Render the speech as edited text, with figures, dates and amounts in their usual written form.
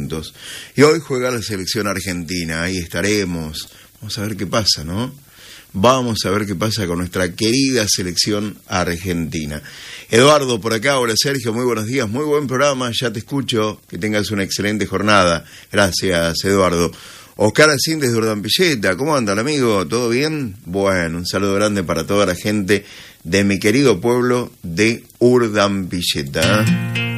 juntos. Y hoy juega la selección argentina, ahí estaremos. Vamos a ver qué pasa, ¿no? Vamos a ver qué pasa con nuestra querida selección argentina. Eduardo por acá, hola Sergio, muy buenos días, muy buen programa, ya te escucho, que tengas una excelente jornada. Gracias, Eduardo. Oscar Alcín desde Urdampilleta, ¿cómo anda el amigo? ¿Todo bien? Bueno, un saludo grande para toda la gente de mi querido pueblo de Urdampilleta.